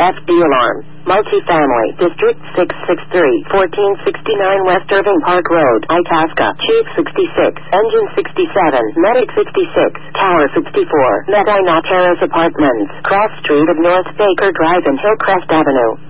FD alarm. Multifamily, District 663, 1469 West Irving Park Road, Itasca. Chief 66, Engine 67, Medic 66, Tower 64, Medina Terrace Apartments, Cross Street of North Baker Drive and Hillcrest Avenue.